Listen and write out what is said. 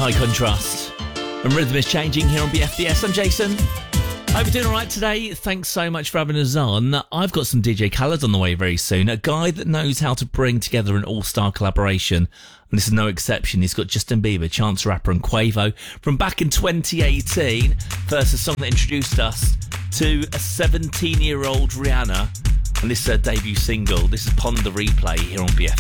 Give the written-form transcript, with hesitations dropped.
High Contrast. And rhythm is changing here on BFDS. I'm Jason. Hope you're doing all right today. Thanks so much for having us on. I've got some DJ Khaled on the way very soon. A guy that knows how to bring together an all-star collaboration. And this is no exception. He's got Justin Bieber, Chance the Rapper and Quavo from back in 2018. First, a song that introduced us to a 17-year-old Rihanna. And this is her debut single. This is Ponder Replay here on BFDS.